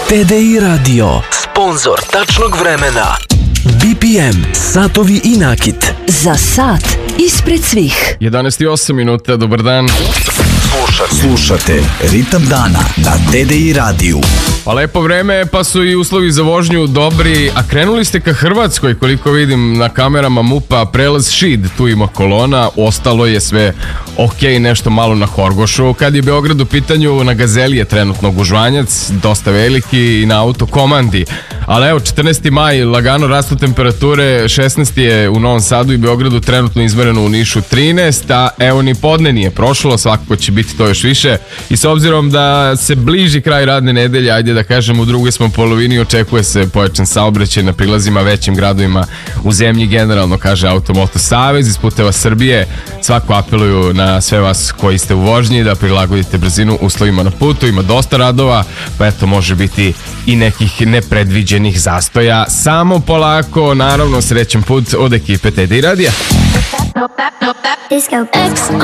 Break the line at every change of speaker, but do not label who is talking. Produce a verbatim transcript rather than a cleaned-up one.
T D I Radio, sponzor tačnog vremena. B P M, satovi i nakit.
Za sat ispred svih.
jedanaest i osam minuta, dobar dan.
Slušate, Slušate Ritam dana na T D I radiju.
Pa lepo vreme, pa su i uslovi za vožnju dobri, a krenuli ste ka Hrvatskoj, koliko vidim na kamerama MUP-a, prelaz Šid, tu ima kolona, ostalo je sve ok, nešto malo na Horgošu. Kad je Beograd u pitanju, na Gazeli je trenutno gužvanjac, dosta veliki, i na autokomandi. Ali evo, četrnaesti maj, lagano rastu temperature, šesnaesti je u Novom Sadu i Beogradu, trenutno izmereno u Nišu trinaest, a evo ni podne nije prošlo, svakako će biti to još više. I s obzirom da se bliži kraj radne nedelje, ajde da kažem, u drugoj smo polovini, očekuje se pojačan saobraćaj na prilazima većim gradovima u zemlji, generalno, kaže Automoto Savez. Iz Puteva Srbije svako apeluju na sve vas koji ste u vožnji da prilagodite brzinu uslovima na putu, ima dosta radova, pa eto, može biti i nekih nepredviđenih zastoja. Samo polako, naravno, srećan put od ekipe T D I radija.
Disco X